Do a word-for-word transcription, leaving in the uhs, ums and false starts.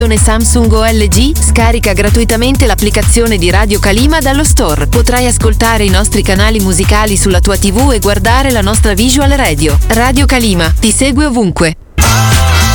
Samsung o L G, scarica gratuitamente l'applicazione di Radio Kalima dallo store. Potrai ascoltare i nostri canali musicali sulla tua tivù e guardare la nostra visual radio. Radio Kalima ti segue ovunque.